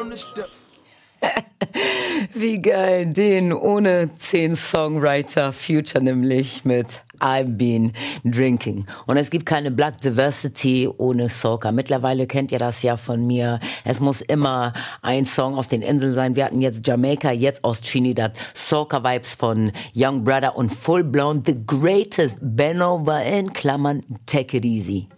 Wie geil, den ohne 10 Songwriter Future nämlich mit I've Been Drinking. Und es gibt keine Black Diversity ohne Soca. Mittlerweile kennt ihr das ja von mir. Es muss immer ein Song auf den Inseln sein. Wir hatten jetzt Jamaica, jetzt aus Trinidad. Soca-Vibes von Young Brother und Full Blown The Greatest. Ben Over in Klammern Take It Easy.